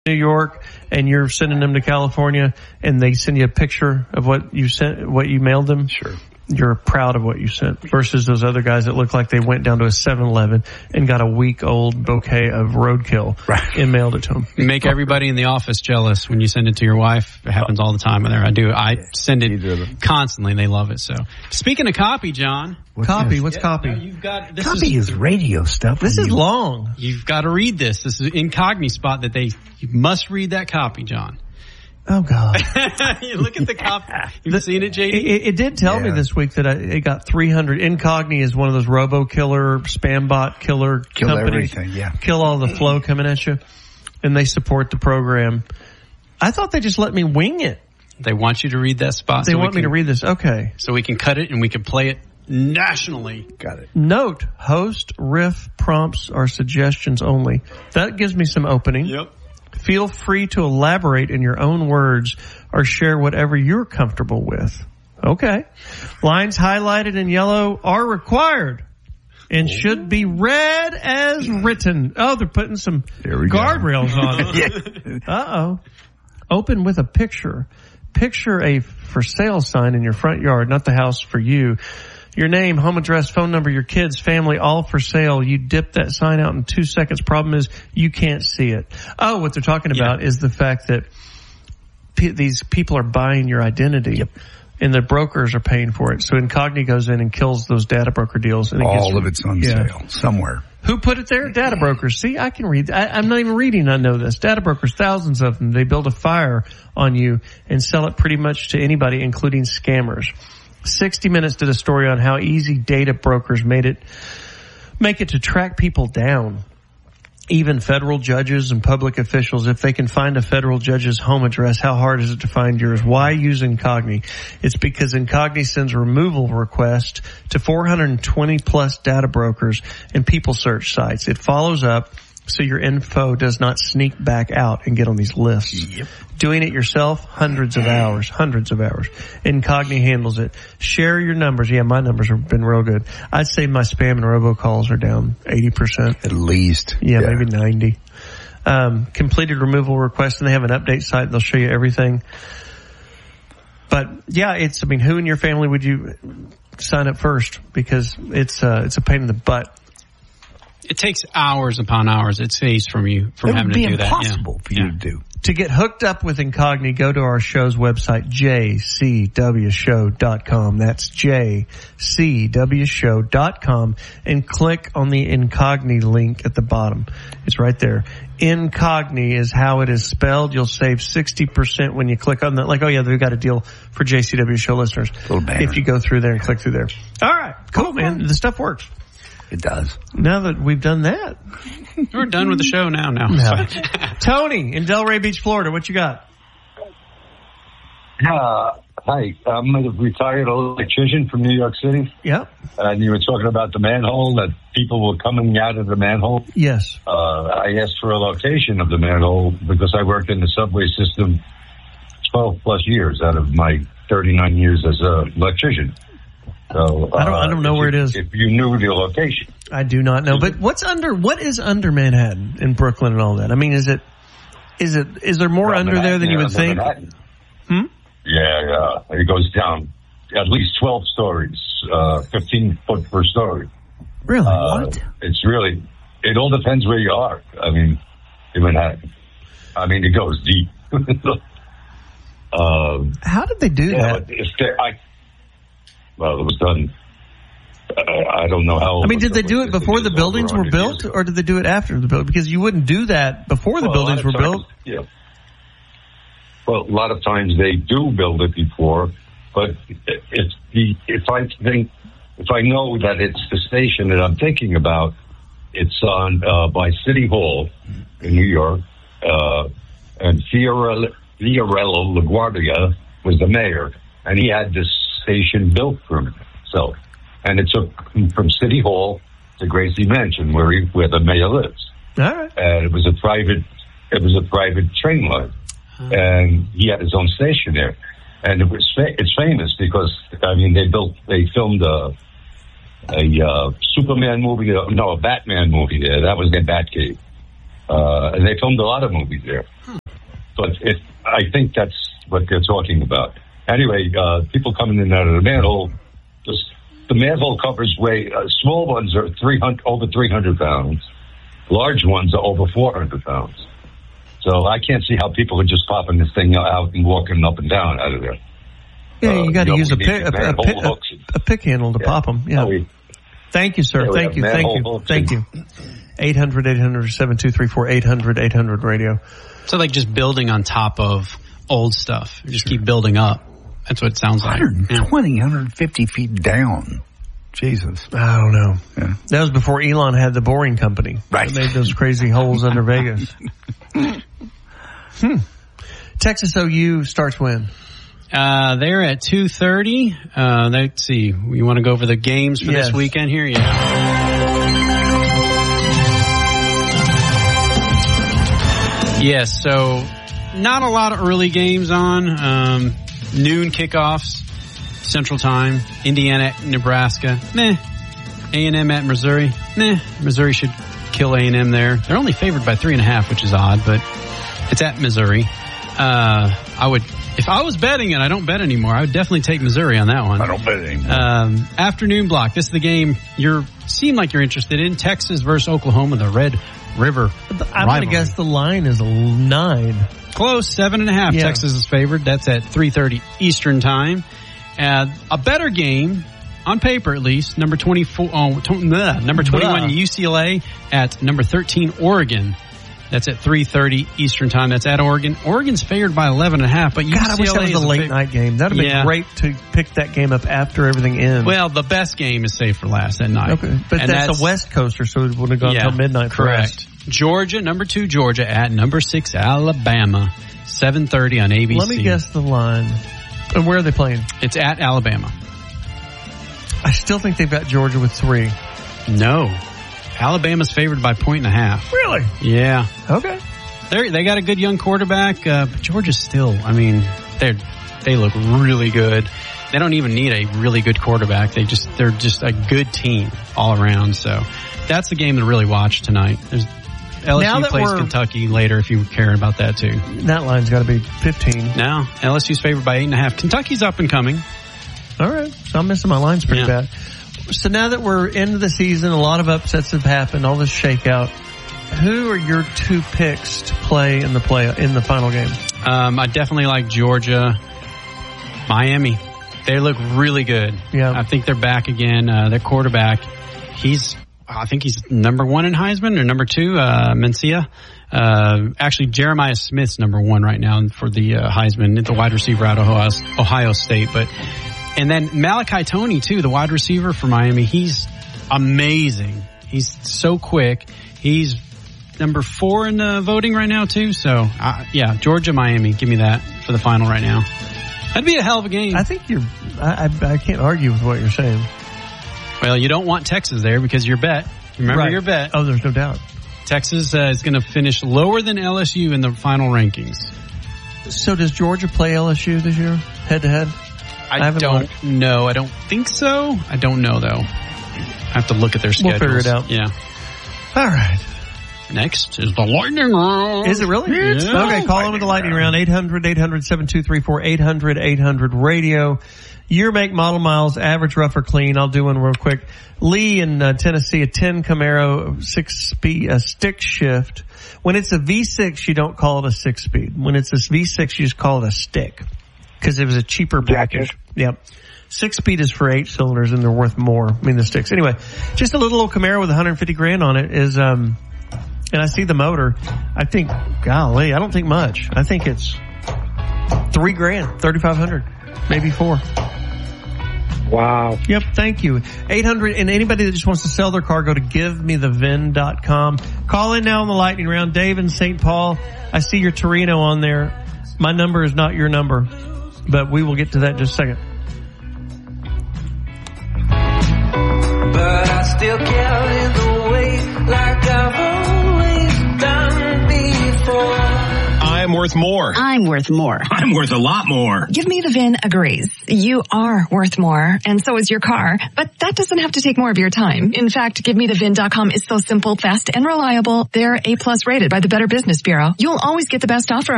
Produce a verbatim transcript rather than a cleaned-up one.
New York and you're sending them to California and they send you a picture of what you sent, what you mailed them. Sure. You're proud of what you sent versus those other guys that look like they went down to a seven eleven and got a week old bouquet of roadkill right. and mailed it to them. You make everybody in the office jealous when you send it to your wife. It happens all the time with her. I do. I send it constantly and they love it. So speaking of copy, John. What's copy? This? What's yeah, copy? No, you've got, this copy is, is radio stuff. This is you, long. You've got to read this. This is an incognito spot that they, you must read that copy, John. Oh, God. You look at the copy. You've the, seen it, J D? It, it did tell yeah. me this week that I, it got three hundred. Incogni is one of those robo-killer, spam bot killer Kill companies. Everything, yeah. Kill all the flow coming at you. And they support the program. I thought they just let me wing it. They want you to read that spot. They so want can, me to read this. Okay. So we can cut it and we can play it nationally. Got it. Note, host riff prompts are suggestions only. That gives me some opening. Yep. Feel free to elaborate in your own words or share whatever you're comfortable with. Okay. Lines highlighted in yellow are required and should be read as written. Oh, they're putting some guardrails on it. Yeah. Uh-oh. Open with a picture. Picture a for sale sign in your front yard, not the house for you. Your name, home address, phone number, your kids, family, all for sale. You dip that sign out in two seconds. Problem is, you can't see it. Oh, what they're talking about yeah. is the fact that p- these people are buying your identity. Yep. And the brokers are paying for it. So Incogni goes in and kills those data broker deals. And it all gets, of it's on yeah. sale somewhere. Who put it there? Data brokers. See, I can read. I, I'm not even reading. I know this. Data brokers, thousands of them. They build a fire on you and sell it pretty much to anybody, including scammers. sixty minutes did a story on how easy data brokers made it, make it to track people down. Even federal judges and public officials, if they can find a federal judge's home address, how hard is it to find yours? Why use Incogni? It's because Incogni sends removal requests to four hundred twenty plus data brokers and people search sites. It follows up so your info does not sneak back out and get on these lists. Yep. Doing it yourself, hundreds of hours, hundreds of hours. Incogni handles it. Share your numbers. Yeah, my numbers have been real good. I'd say my spam and robocalls are down eighty percent. At least. Yeah, yeah. Maybe ninety. Um, completed removal requests, and they have an update site. They'll show you everything. But yeah, it's, I mean, who in your family would you sign up first? Because it's, uh, it's a pain in the butt. It takes hours upon hours. It saves from you from it having to do that. It would be impossible for you yeah. to do. To get hooked up with Incogni, go to our show's website, j c w show dot com. That's j c w show dot com, and click on the Incogni link at the bottom. It's right there. Incogni is how it is spelled. You'll save sixty percent when you click on that. Like, oh yeah, they've got a deal for J C W Show listeners. If you go through there and click through there. All right. Cool, man. The stuff works. It does. Now that we've done that. We're done with the show now. Now, no. Tony in Delray Beach, Florida. What you got? Uh, hi. I'm a retired electrician from New York City. Yep. And you were talking about the manhole, that people were coming out of the manhole. Yes. Uh, I asked for a location of the manhole because I worked in the subway system twelve plus years out of my thirty-nine years as an electrician. So, uh, I don't. I don't know where you, it is. If you knew the location, I do not know. But what's under? What is under Manhattan in Brooklyn and all that? I mean, is it? Is it? Is there more under there than you would think? Hmm. Yeah, yeah. It goes down at least twelve stories, uh, fifteen foot per story. Really? Uh, what? It's really. It all depends where you are. I mean, in Manhattan. I mean, it goes deep. um, How did they do yeah, that? If they, I. Well, it was done. Uh, I don't know how. I mean, did they do it before the buildings were built, or did they do it after the building? Because you wouldn't do that before the well, buildings were times, built. Yeah. Well, a lot of times they do build it before, but if the if I think if I know that it's the station that I'm thinking about, it's on uh, by City Hall in New York, uh, and Fiorello, Fiorello LaGuardia was the mayor, and he had this station built for himself, and it took from City Hall to Gracie Mansion, where he, where the mayor lives. All right. And it was a private, it was a private train line, hmm. and he had his own station there, and it was fa- it's famous because I mean they built, they filmed a a uh, Superman movie, no, a Batman movie there. That was their Batcave. Uh, and they filmed a lot of movies there. Hmm. But it, I think that's what they're talking about. Anyway, uh, people coming in and out of the manhole, just, the manhole covers weigh, uh, small ones are three hundred, over three hundred pounds. Large ones are over four hundred pounds. So I can't see how people are just popping this thing out and walking up and down out of there. Yeah, you got to uh, use a pick, a, a, pick, a, a pick handle to yeah. pop them. Yeah. We, Thank you, sir. Yeah, Thank you. Thank you. Thank you. eight hundred, eight hundred, seven two three four, eight hundred, eight hundred radio. So like just building on top of old stuff. You just keep building up. That's what it sounds like. one hundred twenty, yeah. one hundred fifty feet down. Jesus. I don't know. Yeah. That was before Elon had the Boring Company. Right. They made those crazy holes under Vegas. hmm. Texas O U starts when? Uh, they're at two thirty. Uh, let's see. You want to go over the games for yes. this weekend here? Yeah. Yes, so not a lot of early games on. Um, noon kickoffs, Central Time. Indiana at Nebraska. Meh. A and M at Missouri. Meh. Missouri should kill A and M there. They're only favored by three and a half, which is odd, but it's at Missouri. Uh, I would, if I was betting, and I don't bet anymore, I would definitely take Missouri on that one. I don't bet anymore. Um, afternoon block. This is the game you seem like you're interested in. Texas versus Oklahoma, the Red River I'm going to guess the line is a nine. Close, seven and a half. Yeah. Texas is favored. That's at three thirty Eastern time. Uh, a better game, on paper at least, number twenty-four, oh, to, nah, number twenty-one Blah. U C L A at number thirteen Oregon. That's at three thirty Eastern time. That's at Oregon. Oregon's favored by eleven and a half, but U C L A God, I wish that was a late a night game. That would have yeah. been great to pick that game up after everything ends. Well, the best game is saved for last at night. Okay, but that's, that's a West Coaster, so it would have gone yeah, until midnight. Correct. Georgia, number two Georgia at number six Alabama, seven thirty on A B C. Let me guess the line. And where are they playing? It's at Alabama. I still think they've got Georgia with three. No. Alabama's favored by a point and a half. Really? Yeah. Okay. They they got a good young quarterback, uh, but Georgia's still, I mean, they they look really good. They don't even need a really good quarterback. They just they're just a good team all around. So that's the game to really watch tonight. There's L S U plays Kentucky later if you care about that too. That line's got to be fifteen. No, L S U's favored by eight and a half. Kentucky's up and coming. All right, so I'm missing my lines pretty yeah. bad. So now that we're into the season, a lot of upsets have happened. All this shakeout. Who are your two picks to play in the play in the final game? Um, I definitely like Georgia, Miami. They look really good. Yeah, I think they're back again. Uh, their quarterback, he's. I think he's number one in Heisman or number two, uh, Mencia. Uh, actually, Jeremiah Smith's number one right now for the uh, Heisman, the wide receiver out of Ohio, Ohio State. But and then Malachi Toney too, the wide receiver for Miami. He's amazing. He's so quick. He's number four in the voting right now too. So uh, yeah, Georgia, Miami. Give me that for the final right now. That'd be a hell of a game. I think you're. I, I, I can't argue with what you're saying. Well, you don't want Texas there because your bet. Remember right. your bet. Oh, there's no doubt. Texas uh, is going to finish lower than L S U in the final rankings. So does Georgia play L S U this year, head to head? I, I don't looked. know. I don't think so. I don't know, though. I have to look at their schedules. We'll figure it out. Yeah. All right. Next is the lightning round. Is it really? Yeah. Okay, call into the lightning round. eight hundred, eight hundred, seven two three four, eight hundred, eight hundred radio. Year, make, model, miles, average, rough, or clean. I'll do one real quick. Lee in uh, Tennessee, a ten Camaro, six speed, a stick shift. When it's a V six, you don't call it a six speed. When it's a V six, you just call it a stick. Cause it was a cheaper package. Yep. Six speed is for eight cylinders and they're worth more. I mean, the sticks. Anyway, just a little old Camaro with one hundred fifty grand on it is, um, and I see the motor. I think, golly, I don't think much. I think it's three grand, thirty-five hundred, maybe four. Wow. Yep, thank you. eight hundred, and anybody that just wants to sell their car, go to give me the V I N dot com. Call in now on the lightning round. Dave in Saint Paul, I see your Torino on there. My number is not your number, but we will get to that in just a second. But I still carry the weight like I've always done before. I'm I'm worth more. I'm worth more. I'm worth a lot more. Give Me the V I N agrees. You are worth more, and so is your car. But that doesn't have to take more of your time. In fact, Give Me The V I N dot com is so simple, fast, and reliable. They're A plus rated by the Better Business Bureau. You'll always get the best offer